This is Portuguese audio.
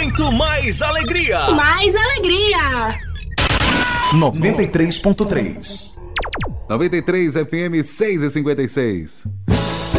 muito mais alegria. Mais alegria. 93.3. 93 FM 6h56.